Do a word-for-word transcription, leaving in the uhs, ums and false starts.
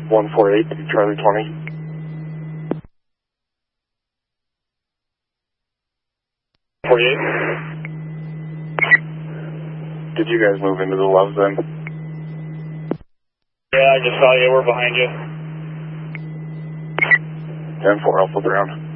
one four eight, Charlie twenty. forty-eight. Did you guys move into the Loves then? Yeah, I just saw you. We're behind you. ten four, Alpha Brown.